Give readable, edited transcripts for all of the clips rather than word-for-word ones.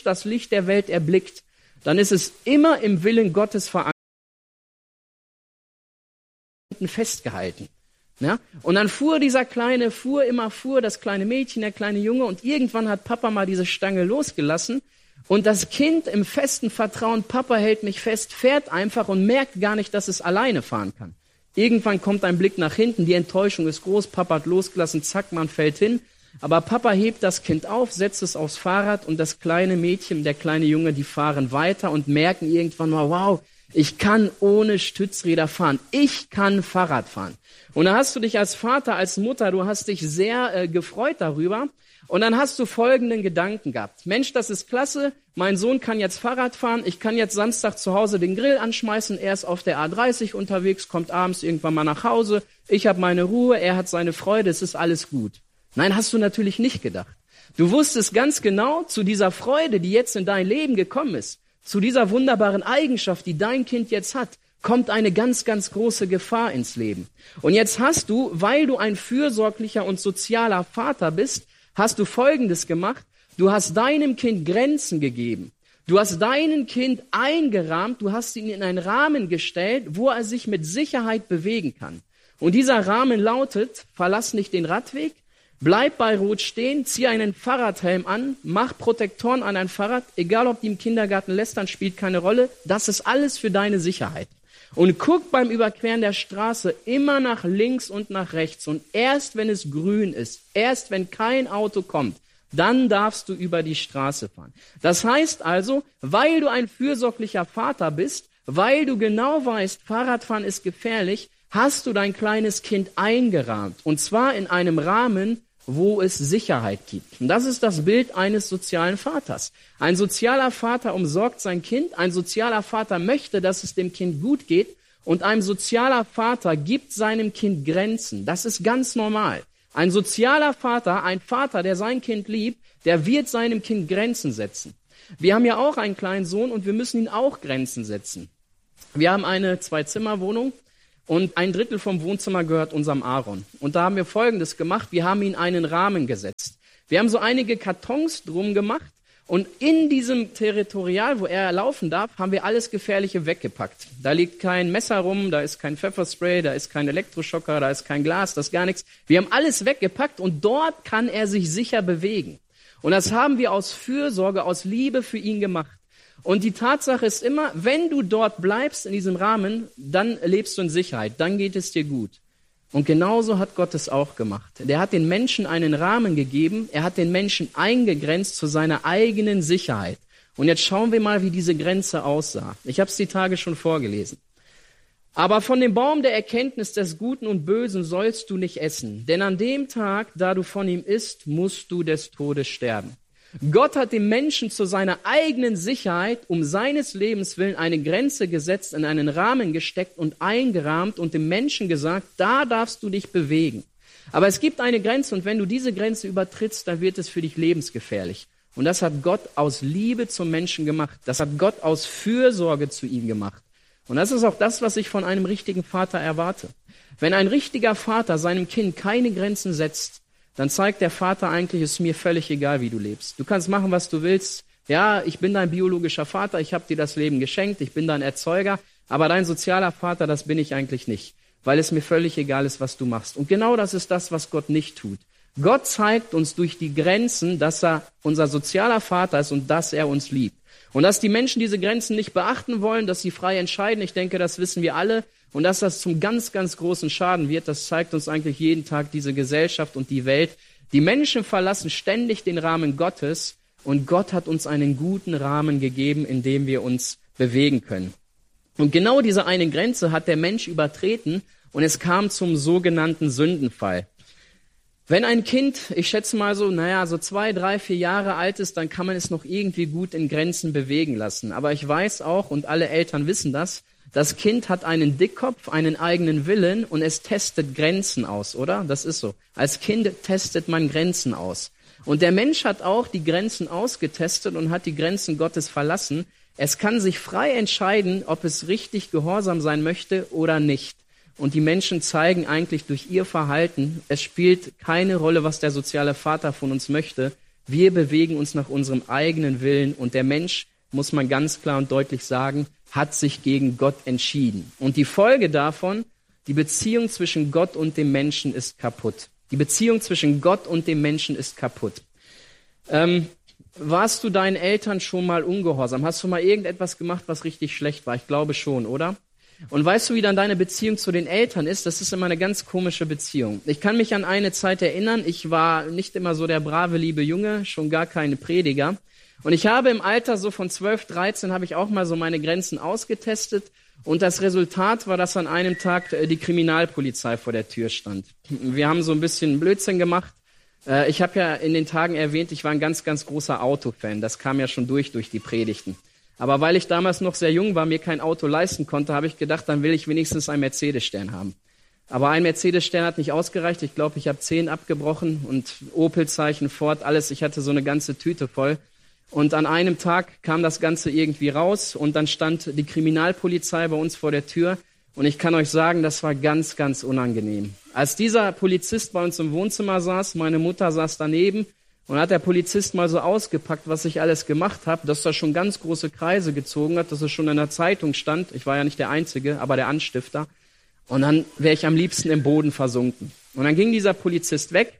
das Licht der Welt erblickt, dann ist es immer im Willen Gottes verankert, festgehalten. Ja? Und dann fuhr das kleine Mädchen, der kleine Junge, und irgendwann hat Papa mal diese Stange losgelassen und das Kind im festen Vertrauen, Papa hält mich fest, fährt einfach und merkt gar nicht, dass es alleine fahren kann. Irgendwann kommt ein Blick nach hinten, die Enttäuschung ist groß, Papa hat losgelassen, zack, man fällt hin. Aber Papa hebt das Kind auf, setzt es aufs Fahrrad und das kleine Mädchen, der kleine Junge, die fahren weiter und merken irgendwann mal, wow, ich kann ohne Stützräder fahren. Ich kann Fahrrad fahren. Und da hast du dich als Vater, als Mutter, du hast dich sehr gefreut darüber. Und dann hast du folgenden Gedanken gehabt. Mensch, das ist klasse. Mein Sohn kann jetzt Fahrrad fahren. Ich kann jetzt Samstag zu Hause den Grill anschmeißen. Er ist auf der A30 unterwegs, kommt abends irgendwann mal nach Hause. Ich habe meine Ruhe, er hat seine Freude. Es ist alles gut. Nein, hast du natürlich nicht gedacht. Du wusstest ganz genau, zu dieser Freude, die jetzt in dein Leben gekommen ist, zu dieser wunderbaren Eigenschaft, die dein Kind jetzt hat, kommt eine ganz, ganz große Gefahr ins Leben. Und jetzt hast du, weil du ein fürsorglicher und sozialer Vater bist, hast du Folgendes gemacht. Du hast deinem Kind Grenzen gegeben. Du hast deinem Kind eingerahmt, du hast ihn in einen Rahmen gestellt, wo er sich mit Sicherheit bewegen kann. Und dieser Rahmen lautet, verlass nicht den Radweg, bleib bei Rot stehen, zieh einen Fahrradhelm an, mach Protektoren an dein Fahrrad, egal ob die im Kindergarten lästern, spielt keine Rolle. Das ist alles für deine Sicherheit. Und guck beim Überqueren der Straße immer nach links und nach rechts. Und erst wenn es grün ist, erst wenn kein Auto kommt, dann darfst du über die Straße fahren. Das heißt also, weil du ein fürsorglicher Vater bist, weil du genau weißt, Fahrradfahren ist gefährlich, hast du dein kleines Kind eingerahmt. Und zwar in einem Rahmen, wo es Sicherheit gibt. Und das ist das Bild eines sozialen Vaters. Ein sozialer Vater umsorgt sein Kind, ein sozialer Vater möchte, dass es dem Kind gut geht und ein sozialer Vater gibt seinem Kind Grenzen. Das ist ganz normal. Ein sozialer Vater, ein Vater, der sein Kind liebt, der wird seinem Kind Grenzen setzen. Wir haben ja auch einen kleinen Sohn und wir müssen ihn auch Grenzen setzen. Wir haben eine 2-Zimmer-Wohnung. Und 1/3 vom Wohnzimmer gehört unserem Aaron. Und da haben wir Folgendes gemacht, wir haben ihn einen Rahmen gesetzt. Wir haben so einige Kartons drum gemacht und in diesem Territorial, wo er laufen darf, haben wir alles Gefährliche weggepackt. Da liegt kein Messer rum, da ist kein Pfefferspray, da ist kein Elektroschocker, da ist kein Glas, das ist gar nichts. Wir haben alles weggepackt und dort kann er sich sicher bewegen. Und das haben wir aus Fürsorge, aus Liebe für ihn gemacht. Und die Tatsache ist immer, wenn du dort bleibst in diesem Rahmen, dann lebst du in Sicherheit, dann geht es dir gut. Und genauso hat Gott es auch gemacht. Der hat den Menschen einen Rahmen gegeben, er hat den Menschen eingegrenzt zu seiner eigenen Sicherheit. Und jetzt schauen wir mal, wie diese Grenze aussah. Ich habe es die Tage schon vorgelesen. Aber von dem Baum der Erkenntnis des Guten und Bösen sollst du nicht essen, denn an dem Tag, da du von ihm isst, musst du des Todes sterben. Gott hat dem Menschen zu seiner eigenen Sicherheit, um seines Lebens willen, eine Grenze gesetzt, in einen Rahmen gesteckt und eingerahmt und dem Menschen gesagt, da darfst du dich bewegen. Aber es gibt eine Grenze und wenn du diese Grenze übertrittst, dann wird es für dich lebensgefährlich. Und das hat Gott aus Liebe zum Menschen gemacht. Das hat Gott aus Fürsorge zu ihm gemacht. Und das ist auch das, was ich von einem richtigen Vater erwarte. Wenn ein richtiger Vater seinem Kind keine Grenzen setzt, dann zeigt der Vater eigentlich, es ist mir völlig egal, wie du lebst. Du kannst machen, was du willst. Ja, ich bin dein biologischer Vater, ich habe dir das Leben geschenkt, ich bin dein Erzeuger, aber dein sozialer Vater, das bin ich eigentlich nicht, weil es mir völlig egal ist, was du machst. Und genau das ist das, was Gott nicht tut. Gott zeigt uns durch die Grenzen, dass er unser sozialer Vater ist und dass er uns liebt. Und dass die Menschen diese Grenzen nicht beachten wollen, dass sie frei entscheiden, ich denke, das wissen wir alle. Und dass das zum ganz, ganz großen Schaden wird, das zeigt uns eigentlich jeden Tag diese Gesellschaft und die Welt. Die Menschen verlassen ständig den Rahmen Gottes und Gott hat uns einen guten Rahmen gegeben, in dem wir uns bewegen können. Und genau diese eine Grenze hat der Mensch übertreten und es kam zum sogenannten Sündenfall. Wenn ein Kind, ich schätze mal so 2, 3, 4 Jahre alt ist, dann kann man es noch irgendwie gut in Grenzen bewegen lassen. Aber ich weiß auch, und alle Eltern wissen das Kind hat einen Dickkopf, einen eigenen Willen und es testet Grenzen aus, oder? Das ist so. Als Kind testet man Grenzen aus. Und der Mensch hat auch die Grenzen ausgetestet und hat die Grenzen Gottes verlassen. Es kann sich frei entscheiden, ob es richtig gehorsam sein möchte oder nicht. Und die Menschen zeigen eigentlich durch ihr Verhalten, es spielt keine Rolle, was der soziale Vater von uns möchte. Wir bewegen uns nach unserem eigenen Willen und der Mensch, muss man ganz klar und deutlich sagen, hat sich gegen Gott entschieden. Und die Folge davon, die Beziehung zwischen Gott und dem Menschen ist kaputt. Die Beziehung zwischen Gott und dem Menschen ist kaputt. Warst du deinen Eltern schon mal ungehorsam? Hast du mal irgendetwas gemacht, was richtig schlecht war? Ich glaube schon, oder? Und weißt du, wie dann deine Beziehung zu den Eltern ist? Das ist immer eine ganz komische Beziehung. Ich kann mich an eine Zeit erinnern, ich war nicht immer so der brave, liebe Junge, schon gar keine Prediger. Und ich habe im Alter so von 12, 13 habe ich auch mal so meine Grenzen ausgetestet. Und das Resultat war, dass an einem Tag die Kriminalpolizei vor der Tür stand. Wir haben so ein bisschen Blödsinn gemacht. Ich habe ja in den Tagen erwähnt, ich war ein ganz, ganz großer Autofan. Das kam ja schon durch die Predigten. Aber weil ich damals noch sehr jung war, mir kein Auto leisten konnte, habe ich gedacht, dann will ich wenigstens einen Mercedes-Stern haben. Aber ein Mercedes-Stern hat nicht ausgereicht. Ich glaube, ich habe 10 abgebrochen und Opel-Zeichen, Ford, alles. Ich hatte so eine ganze Tüte voll. Und an einem Tag kam das Ganze irgendwie raus und dann stand die Kriminalpolizei bei uns vor der Tür. Und ich kann euch sagen, das war ganz, ganz unangenehm. Als dieser Polizist bei uns im Wohnzimmer saß, meine Mutter saß daneben und hat der Polizist mal so ausgepackt, was ich alles gemacht habe, dass er schon ganz große Kreise gezogen hat, dass es schon in der Zeitung stand. Ich war ja nicht der Einzige, aber der Anstifter. Und dann wäre ich am liebsten im Boden versunken. Und dann ging dieser Polizist weg.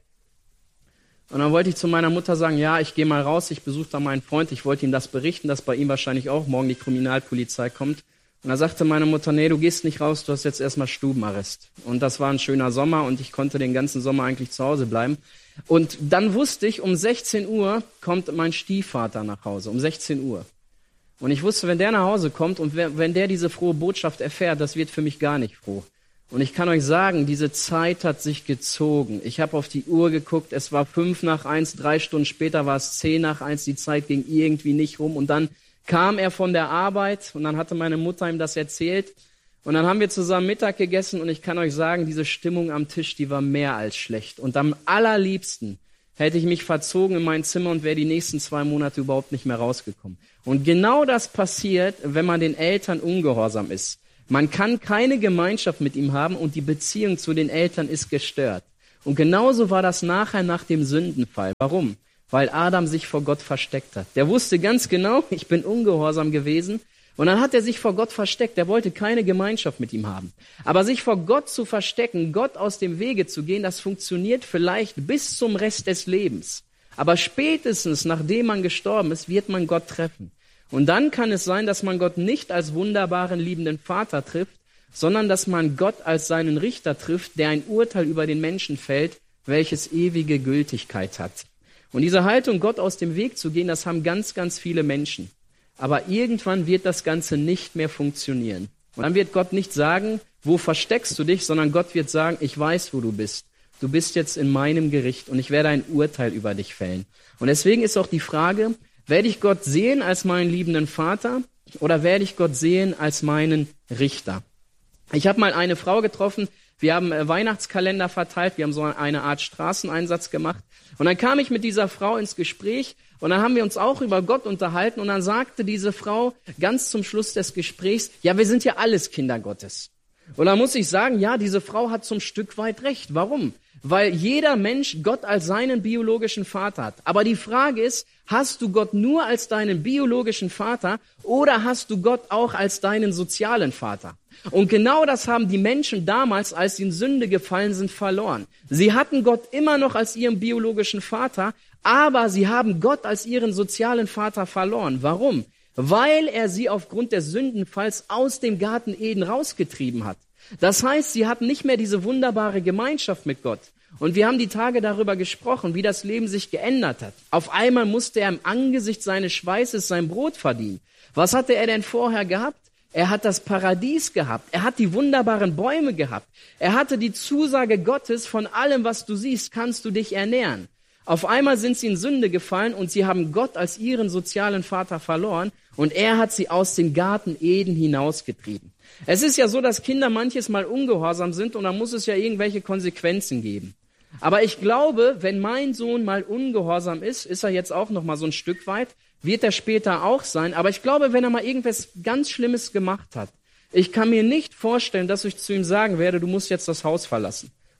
Und dann wollte ich zu meiner Mutter sagen, ja, ich gehe mal raus, ich besuche da meinen Freund, ich wollte ihm das berichten, dass bei ihm wahrscheinlich auch morgen die Kriminalpolizei kommt. Und da sagte meine Mutter, nee, du gehst nicht raus, du hast jetzt erstmal Stubenarrest. Und das war ein schöner Sommer und ich konnte den ganzen Sommer eigentlich zu Hause bleiben. Und dann wusste ich, um 16 Uhr kommt mein Stiefvater nach Hause, um 16 Uhr. Und ich wusste, wenn der nach Hause kommt und wenn der diese frohe Botschaft erfährt, das wird für mich gar nicht froh. Und ich kann euch sagen, diese Zeit hat sich gezogen. Ich habe auf die Uhr geguckt, es war 5:01, 3 Stunden später war es 10:01, die Zeit ging irgendwie nicht rum. Und dann kam er von der Arbeit und dann hatte meine Mutter ihm das erzählt. Und dann haben wir zusammen Mittag gegessen und ich kann euch sagen, diese Stimmung am Tisch, die war mehr als schlecht. Und am allerliebsten hätte ich mich verzogen in mein Zimmer und wäre die nächsten 2 Monate überhaupt nicht mehr rausgekommen. Und genau das passiert, wenn man den Eltern ungehorsam ist. Man kann keine Gemeinschaft mit ihm haben und die Beziehung zu den Eltern ist gestört. Und genauso war das nachher nach dem Sündenfall. Warum? Weil Adam sich vor Gott versteckt hat. Der wusste ganz genau, ich bin ungehorsam gewesen. Und dann hat er sich vor Gott versteckt. Er wollte keine Gemeinschaft mit ihm haben. Aber sich vor Gott zu verstecken, Gott aus dem Wege zu gehen, das funktioniert vielleicht bis zum Rest des Lebens. Aber spätestens, nachdem man gestorben ist, wird man Gott treffen. Und dann kann es sein, dass man Gott nicht als wunderbaren, liebenden Vater trifft, sondern dass man Gott als seinen Richter trifft, der ein Urteil über den Menschen fällt, welches ewige Gültigkeit hat. Und diese Haltung, Gott aus dem Weg zu gehen, das haben ganz, ganz viele Menschen. Aber irgendwann wird das Ganze nicht mehr funktionieren. Und dann wird Gott nicht sagen, wo versteckst du dich, sondern Gott wird sagen, ich weiß, wo du bist. Du bist jetzt in meinem Gericht und ich werde ein Urteil über dich fällen. Und deswegen ist auch die Frage, werde ich Gott sehen als meinen liebenden Vater oder werde ich Gott sehen als meinen Richter? Ich habe mal eine Frau getroffen, wir haben Weihnachtskalender verteilt, wir haben so eine Art Straßeneinsatz gemacht. Und dann kam ich mit dieser Frau ins Gespräch und dann haben wir uns auch über Gott unterhalten und dann sagte diese Frau ganz zum Schluss des Gesprächs, ja, wir sind ja alles Kinder Gottes. Und dann muss ich sagen, ja, diese Frau hat zum Stück weit recht. Warum? Weil jeder Mensch Gott als seinen biologischen Vater hat. Aber die Frage ist, hast du Gott nur als deinen biologischen Vater oder hast du Gott auch als deinen sozialen Vater? Und genau das haben die Menschen damals, als sie in Sünde gefallen sind, verloren. Sie hatten Gott immer noch als ihren biologischen Vater, aber sie haben Gott als ihren sozialen Vater verloren. Warum? Weil er sie aufgrund des Sündenfalls aus dem Garten Eden rausgetrieben hat. Das heißt, sie hatten nicht mehr diese wunderbare Gemeinschaft mit Gott. Und wir haben die Tage darüber gesprochen, wie das Leben sich geändert hat. Auf einmal musste er im Angesicht seines Schweißes sein Brot verdienen. Was hatte er denn vorher gehabt? Er hat das Paradies gehabt. Er hat die wunderbaren Bäume gehabt. Er hatte die Zusage Gottes, von allem, was du siehst, kannst du dich ernähren. Auf einmal sind sie in Sünde gefallen und sie haben Gott als ihren sozialen Vater verloren und er hat sie aus dem Garten Eden hinausgetrieben. Es ist ja so, dass Kinder manches Mal ungehorsam sind und dann muss es ja irgendwelche Konsequenzen geben. Aber ich glaube, wenn mein Sohn mal ungehorsam ist er jetzt auch noch mal so ein Stück weit, wird er später auch sein. Aber ich glaube, wenn er mal irgendwas ganz Schlimmes gemacht hat, ich kann mir nicht vorstellen, dass ich zu ihm sagen werde, du musst jetzt das Haus verlassen.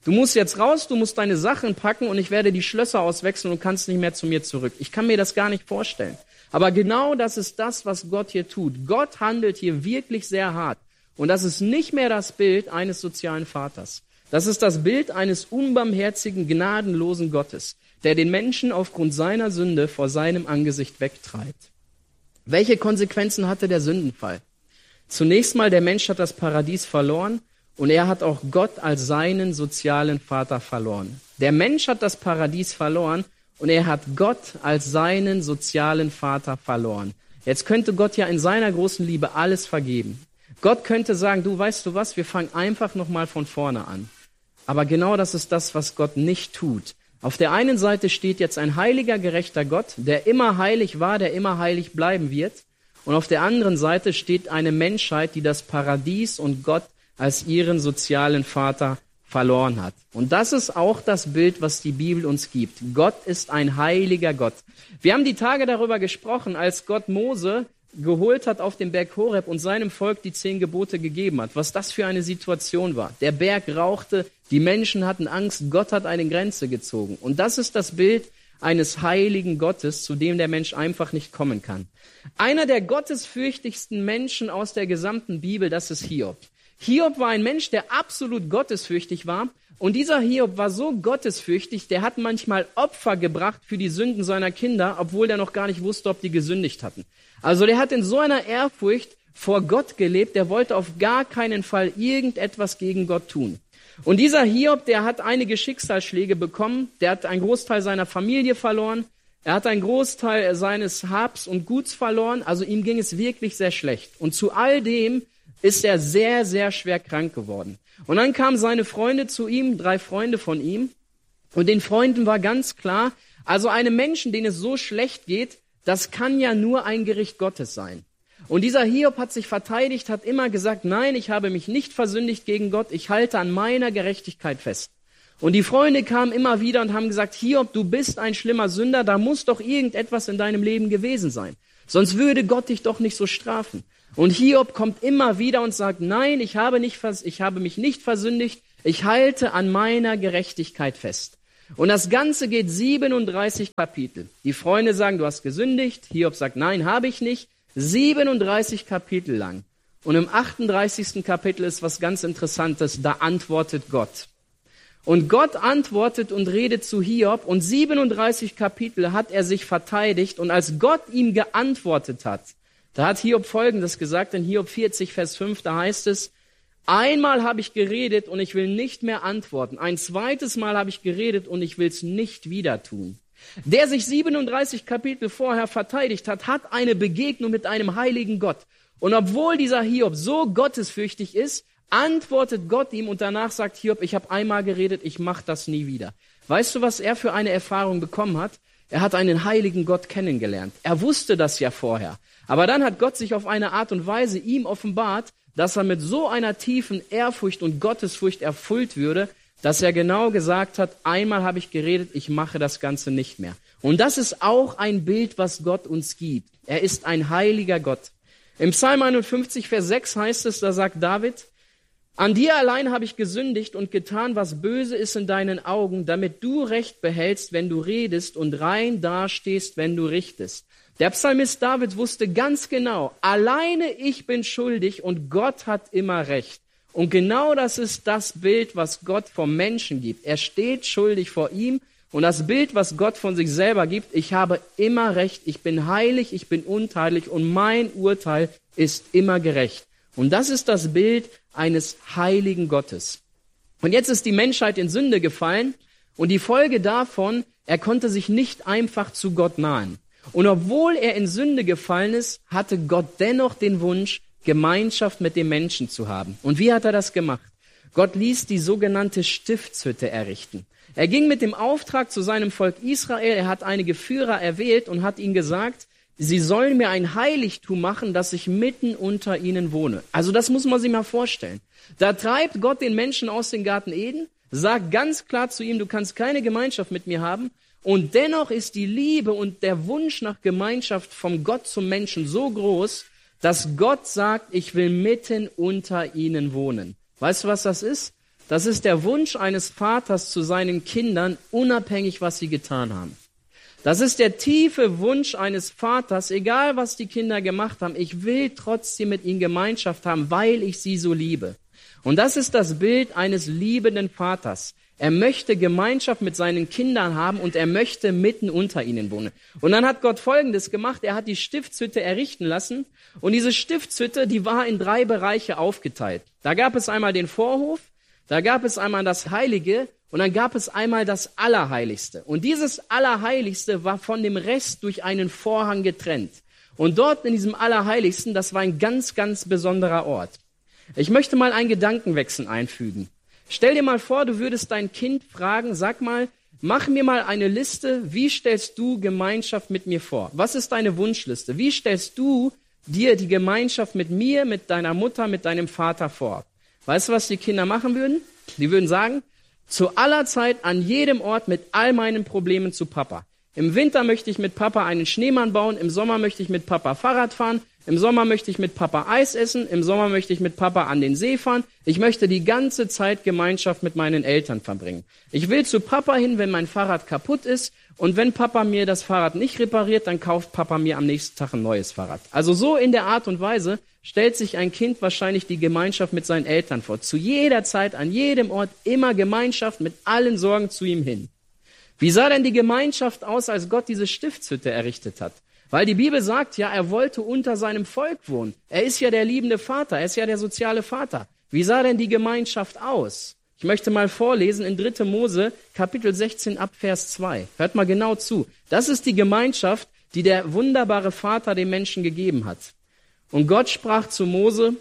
Du musst jetzt raus, du musst deine Sachen packen und ich werde die Schlösser auswechseln und kannst nicht mehr zu mir zurück. Ich kann mir das gar nicht vorstellen. Aber genau das ist das, was Gott hier tut. Gott handelt hier wirklich sehr hart. Und das ist nicht mehr das Bild eines sozialen Vaters. Das ist das Bild eines unbarmherzigen, gnadenlosen Gottes, der den Menschen aufgrund seiner Sünde vor seinem Angesicht wegtreibt. Welche Konsequenzen hatte der Sündenfall? Zunächst mal, der Mensch hat das Paradies verloren und er hat auch Gott als seinen sozialen Vater verloren. Der Mensch hat das Paradies verloren und er hat Gott als seinen sozialen Vater verloren. Jetzt könnte Gott ja in seiner großen Liebe alles vergeben. Gott könnte sagen, du weißt du was, wir fangen einfach nochmal von vorne an. Aber genau das ist das, was Gott nicht tut. Auf der einen Seite steht jetzt ein heiliger, gerechter Gott, der immer heilig war, der immer heilig bleiben wird. Und auf der anderen Seite steht eine Menschheit, die das Paradies und Gott als ihren sozialen Vater verloren hat. Und das ist auch das Bild, was die Bibel uns gibt. Gott ist ein heiliger Gott. Wir haben die Tage darüber gesprochen, als Gott Mose geholt hat auf dem Berg Horeb und seinem Volk die 10 Gebote gegeben hat, was das für eine Situation war. Der Berg rauchte, die Menschen hatten Angst, Gott hat eine Grenze gezogen. Und das ist das Bild eines heiligen Gottes, zu dem der Mensch einfach nicht kommen kann. Einer der gottesfürchtigsten Menschen aus der gesamten Bibel, das ist Hiob. Hiob war ein Mensch, der absolut gottesfürchtig war. Und dieser Hiob war so gottesfürchtig, der hat manchmal Opfer gebracht für die Sünden seiner Kinder, obwohl der noch gar nicht wusste, ob die gesündigt hatten. Also der hat in so einer Ehrfurcht vor Gott gelebt, der wollte auf gar keinen Fall irgendetwas gegen Gott tun. Und dieser Hiob, der hat einige Schicksalsschläge bekommen, der hat einen Großteil seiner Familie verloren, er hat einen Großteil seines Habs und Guts verloren, also ihm ging es wirklich sehr schlecht. Und zu all dem ist er sehr, sehr schwer krank geworden. Und dann kamen seine Freunde zu ihm, 3 Freunde von ihm, und den Freunden war ganz klar, also einem Menschen, denen es so schlecht geht, das kann ja nur ein Gericht Gottes sein. Und dieser Hiob hat sich verteidigt, hat immer gesagt, nein, ich habe mich nicht versündigt gegen Gott, ich halte an meiner Gerechtigkeit fest. Und die Freunde kamen immer wieder und haben gesagt, Hiob, du bist ein schlimmer Sünder, da muss doch irgendetwas in deinem Leben gewesen sein. Sonst würde Gott dich doch nicht so strafen. Und Hiob kommt immer wieder und sagt, nein, ich habe mich nicht versündigt, ich halte an meiner Gerechtigkeit fest. Und das Ganze geht 37 Kapitel. Die Freunde sagen, du hast gesündigt. Hiob sagt, nein, habe ich nicht. 37 Kapitel lang. Und im 38. Kapitel ist was ganz Interessantes. Da antwortet Gott. Und Gott antwortet und redet zu Hiob. Und 37 Kapitel hat er sich verteidigt. Und als Gott ihm geantwortet hat, da hat Hiob Folgendes gesagt. In Hiob 40, Vers 5, da heißt es, einmal habe ich geredet und ich will nicht mehr antworten. Ein zweites Mal habe ich geredet und ich will es nicht wieder tun. Der sich 37 Kapitel vorher verteidigt hat, hat eine Begegnung mit einem heiligen Gott. Und obwohl dieser Hiob so gottesfürchtig ist, antwortet Gott ihm und danach sagt Hiob, ich habe einmal geredet, ich mache das nie wieder. Weißt du, was er für eine Erfahrung bekommen hat? Er hat einen heiligen Gott kennengelernt. Er wusste das ja vorher. Aber dann hat Gott sich auf eine Art und Weise ihm offenbart, dass er mit so einer tiefen Ehrfurcht und Gottesfurcht erfüllt würde, dass er genau gesagt hat, einmal habe ich geredet, ich mache das Ganze nicht mehr. Und das ist auch ein Bild, was Gott uns gibt. Er ist ein heiliger Gott. Im Psalm 51, Vers 6 heißt es, da sagt David, an dir allein habe ich gesündigt und getan, was böse ist in deinen Augen, damit du Recht behältst, wenn du redest und rein dastehst, wenn du richtest. Der Psalmist David wusste ganz genau, alleine ich bin schuldig und Gott hat immer Recht. Und genau das ist das Bild, was Gott vom Menschen gibt. Er steht schuldig vor ihm und das Bild, was Gott von sich selber gibt, ich habe immer Recht, ich bin heilig, ich bin untadelig und mein Urteil ist immer gerecht. Und das ist das Bild eines heiligen Gottes. Und jetzt ist die Menschheit in Sünde gefallen und die Folge davon, er konnte sich nicht einfach zu Gott nahen. Und obwohl er in Sünde gefallen ist, hatte Gott dennoch den Wunsch, Gemeinschaft mit dem Menschen zu haben. Und wie hat er das gemacht? Gott ließ die sogenannte Stiftshütte errichten. Er ging mit dem Auftrag zu seinem Volk Israel, er hat einige Führer erwählt und hat ihnen gesagt, sie sollen mir ein Heiligtum machen, dass ich mitten unter ihnen wohne. Also das muss man sich mal vorstellen. Da treibt Gott den Menschen aus dem Garten Eden, sagt ganz klar zu ihm, du kannst keine Gemeinschaft mit mir haben. Und dennoch ist die Liebe und der Wunsch nach Gemeinschaft vom Gott zum Menschen so groß, dass Gott sagt, ich will mitten unter ihnen wohnen. Weißt du, was das ist? Das ist der Wunsch eines Vaters zu seinen Kindern, unabhängig, was sie getan haben. Das ist der tiefe Wunsch eines Vaters, egal was die Kinder gemacht haben, ich will trotzdem mit ihnen Gemeinschaft haben, weil ich sie so liebe. Und das ist das Bild eines liebenden Vaters. Er möchte Gemeinschaft mit seinen Kindern haben und er möchte mitten unter ihnen wohnen. Und dann hat Gott Folgendes gemacht, er hat die Stiftshütte errichten lassen und diese Stiftshütte, die war in 3 Bereiche aufgeteilt. Da gab es einmal den Vorhof, da gab es einmal das Heilige und dann gab es einmal das Allerheiligste. Und dieses Allerheiligste war von dem Rest durch einen Vorhang getrennt. Und dort in diesem Allerheiligsten, das war ein ganz, ganz besonderer Ort. Ich möchte mal einen Gedankenwechsel einfügen. Stell dir mal vor, du würdest dein Kind fragen, sag mal, mach mir mal eine Liste, wie stellst du Gemeinschaft mit mir vor? Was ist deine Wunschliste? Wie stellst du dir die Gemeinschaft mit mir, mit deiner Mutter, mit deinem Vater vor? Weißt du, was die Kinder machen würden? Die würden sagen, zu aller Zeit, an jedem Ort, mit all meinen Problemen zu Papa. Im Winter möchte ich mit Papa einen Schneemann bauen, im Sommer möchte ich mit Papa Fahrrad fahren, im Sommer möchte ich mit Papa Eis essen, im Sommer möchte ich mit Papa an den See fahren. Ich möchte die ganze Zeit Gemeinschaft mit meinen Eltern verbringen. Ich will zu Papa hin, wenn mein Fahrrad kaputt ist und wenn Papa mir das Fahrrad nicht repariert, dann kauft Papa mir am nächsten Tag ein neues Fahrrad. Also so in der Art und Weise stellt sich ein Kind wahrscheinlich die Gemeinschaft mit seinen Eltern vor. Zu jeder Zeit, an jedem Ort, immer Gemeinschaft mit allen Sorgen zu ihm hin. Wie sah denn die Gemeinschaft aus, als Gott diese Stiftshütte errichtet hat? Weil die Bibel sagt ja, er wollte unter seinem Volk wohnen. Er ist ja der liebende Vater, er ist ja der soziale Vater. Wie sah denn die Gemeinschaft aus? Ich möchte mal vorlesen in 3. Mose, Kapitel 16 ab Vers 2. Hört mal genau zu. Das ist die Gemeinschaft, die der wunderbare Vater dem Menschen gegeben hat. Und Gott sprach zu Mose,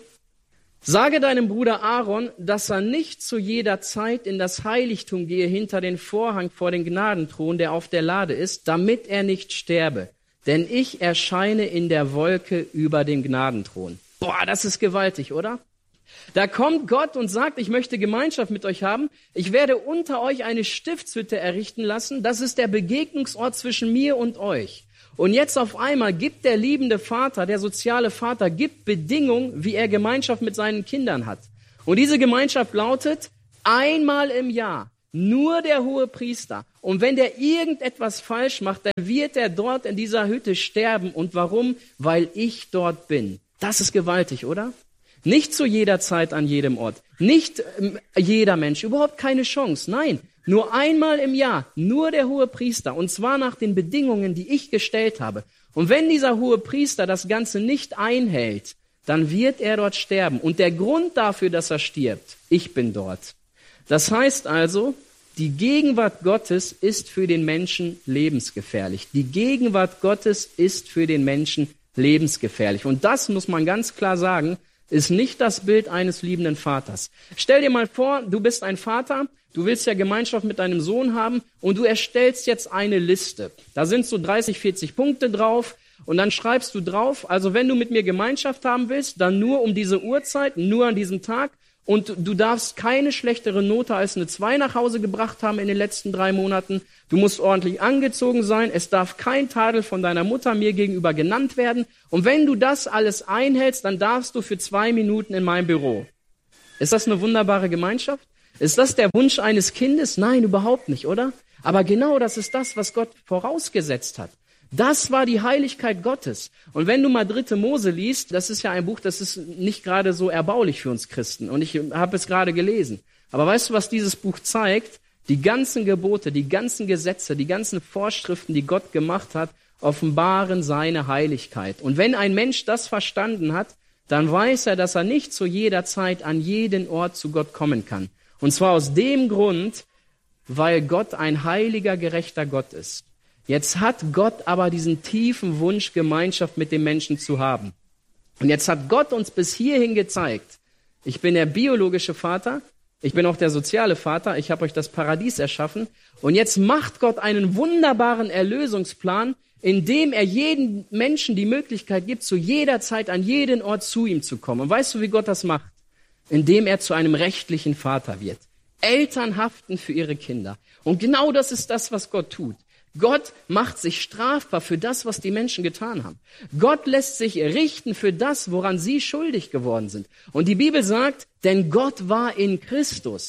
sage deinem Bruder Aaron, dass er nicht zu jeder Zeit in das Heiligtum gehe hinter den Vorhang vor den Gnadenthron, der auf der Lade ist, damit er nicht sterbe. Denn ich erscheine in der Wolke über dem Gnadenthron. Boah, das ist gewaltig, oder? Da kommt Gott und sagt, ich möchte Gemeinschaft mit euch haben. Ich werde unter euch eine Stiftshütte errichten lassen. Das ist der Begegnungsort zwischen mir und euch. Und jetzt auf einmal gibt der liebende Vater, der soziale Vater, gibt Bedingungen, wie er Gemeinschaft mit seinen Kindern hat. Und diese Gemeinschaft lautet, einmal im Jahr, nur der Hohepriester. Und wenn der irgendetwas falsch macht, dann wird er dort in dieser Hütte sterben. Und warum? Weil ich dort bin. Das ist gewaltig, oder? Nicht zu jeder Zeit an jedem Ort. Nicht jeder Mensch. Überhaupt keine Chance. Nein. Nur einmal im Jahr, nur der Hohepriester, und zwar nach den Bedingungen, die ich gestellt habe. Und wenn dieser Hohepriester das Ganze nicht einhält, dann wird er dort sterben. Und der Grund dafür, dass er stirbt, ich bin dort. Das heißt also, die Gegenwart Gottes ist für den Menschen lebensgefährlich. Die Gegenwart Gottes ist für den Menschen lebensgefährlich. Und das muss man ganz klar sagen, ist nicht das Bild eines liebenden Vaters. Stell dir mal vor, du bist ein Vater, du willst ja Gemeinschaft mit deinem Sohn haben und du erstellst jetzt eine Liste. Da sind so 30, 40 Punkte drauf und dann schreibst du drauf, also wenn du mit mir Gemeinschaft haben willst, dann nur um diese Uhrzeit, nur an diesem Tag und du darfst keine schlechtere Note als eine 2 nach Hause gebracht haben in den letzten 3 Monaten. Du musst ordentlich angezogen sein, es darf kein Tadel von deiner Mutter mir gegenüber genannt werden und wenn du das alles einhältst, dann darfst du für 2 Minuten in mein Büro. Ist das eine wunderbare Gemeinschaft? Ist das der Wunsch eines Kindes? Nein, überhaupt nicht, oder? Aber genau das ist das, was Gott vorausgesetzt hat. Das war die Heiligkeit Gottes. Und wenn du mal 3. Mose liest, das ist ja ein Buch, das ist nicht gerade so erbaulich für uns Christen. Und ich habe es gerade gelesen. Aber weißt du, was dieses Buch zeigt? Die ganzen Gebote, die ganzen Gesetze, die ganzen Vorschriften, die Gott gemacht hat, offenbaren seine Heiligkeit. Und wenn ein Mensch das verstanden hat, dann weiß er, dass er nicht zu jeder Zeit an jeden Ort zu Gott kommen kann. Und zwar aus dem Grund, weil Gott ein heiliger, gerechter Gott ist. Jetzt hat Gott aber diesen tiefen Wunsch, Gemeinschaft mit dem Menschen zu haben. Und jetzt hat Gott uns bis hierhin gezeigt, ich bin der biologische Vater, ich bin auch der soziale Vater, ich habe euch das Paradies erschaffen. Und jetzt macht Gott einen wunderbaren Erlösungsplan, in dem er jedem Menschen die Möglichkeit gibt, zu jeder Zeit an jeden Ort zu ihm zu kommen. Und weißt du, wie Gott das macht? Indem er zu einem rechtlichen Vater wird. Eltern haften für ihre Kinder. Und genau das ist das, was Gott tut. Gott macht sich strafbar für das, was die Menschen getan haben. Gott lässt sich richten für das, woran sie schuldig geworden sind. Und die Bibel sagt, denn Gott war in Christus.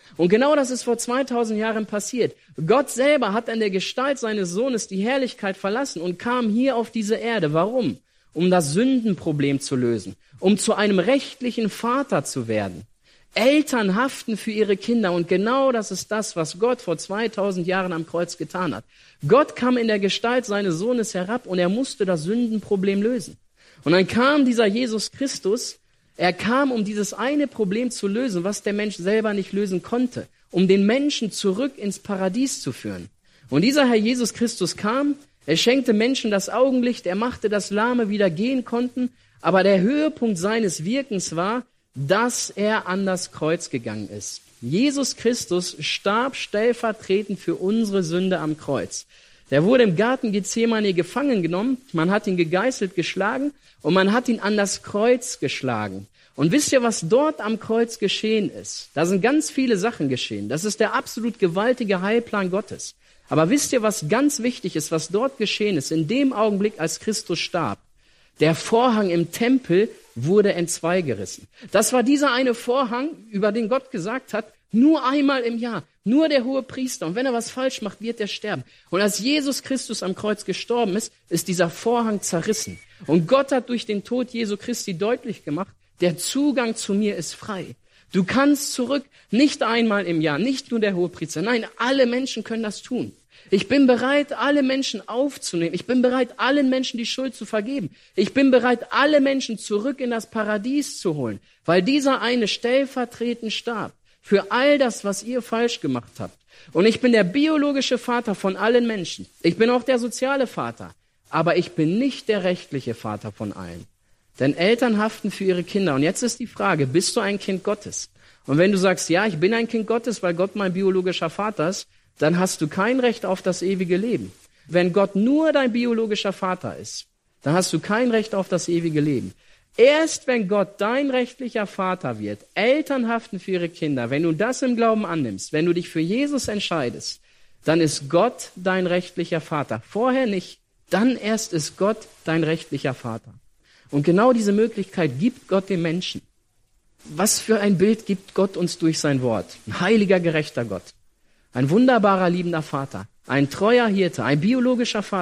Und genau das ist vor 2000 Jahren passiert. Gott selber hat in der Gestalt seines Sohnes die Herrlichkeit verlassen und kam hier auf diese Erde. Warum? Um das Sündenproblem zu lösen, um zu einem rechtlichen Vater zu werden. Eltern haften für ihre Kinder und genau das ist das, was Gott vor 2000 Jahren am Kreuz getan hat. Gott kam in der Gestalt seines Sohnes herab und er musste das Sündenproblem lösen. Und dann kam dieser Jesus Christus, er kam, um dieses eine Problem zu lösen, was der Mensch selber nicht lösen konnte, um den Menschen zurück ins Paradies zu führen. Und dieser Herr Jesus Christus kam, er schenkte Menschen das Augenlicht, er machte, dass Lahme wieder gehen konnten, aber der Höhepunkt seines Wirkens war, dass er an das Kreuz gegangen ist. Jesus Christus starb stellvertretend für unsere Sünde am Kreuz. Der wurde im Garten Gethsemane gefangen genommen, man hat ihn gegeißelt, geschlagen und man hat ihn an das Kreuz geschlagen. Und wisst ihr, was dort am Kreuz geschehen ist? Da sind ganz viele Sachen geschehen. Das ist der absolut gewaltige Heilplan Gottes. Aber wisst ihr, was ganz wichtig ist, was dort geschehen ist? In dem Augenblick, als Christus starb, der Vorhang im Tempel wurde entzwei gerissen. Das war dieser eine Vorhang, über den Gott gesagt hat, nur einmal im Jahr, nur der hohe Priester. Und wenn er was falsch macht, wird er sterben. Und als Jesus Christus am Kreuz gestorben ist, ist dieser Vorhang zerrissen. Und Gott hat durch den Tod Jesu Christi deutlich gemacht, der Zugang zu mir ist frei. Du kannst zurück, nicht einmal im Jahr, nicht nur der hohe Priester. Nein, alle Menschen können das tun. Ich bin bereit, alle Menschen aufzunehmen. Ich bin bereit, allen Menschen die Schuld zu vergeben. Ich bin bereit, alle Menschen zurück in das Paradies zu holen, weil dieser eine stellvertretend starb für all das, was ihr falsch gemacht habt. Und ich bin der biologische Vater von allen Menschen. Ich bin auch der soziale Vater. Aber ich bin nicht der rechtliche Vater von allen. Denn Eltern haften für ihre Kinder. Und jetzt ist die Frage, bist du ein Kind Gottes? Und wenn du sagst, ja, ich bin ein Kind Gottes, weil Gott mein biologischer Vater ist, dann hast du kein Recht auf das ewige Leben. Wenn Gott nur dein biologischer Vater ist, dann hast du kein Recht auf das ewige Leben. Erst wenn Gott dein rechtlicher Vater wird, Eltern haften für ihre Kinder, wenn du das im Glauben annimmst, wenn du dich für Jesus entscheidest, dann ist Gott dein rechtlicher Vater. Vorher nicht, dann erst ist Gott dein rechtlicher Vater. Und genau diese Möglichkeit gibt Gott dem Menschen. Was für ein Bild gibt Gott uns durch sein Wort? Ein heiliger, gerechter Gott. Ein wunderbarer, liebender Vater. Ein treuer Hirte, ein biologischer Vater.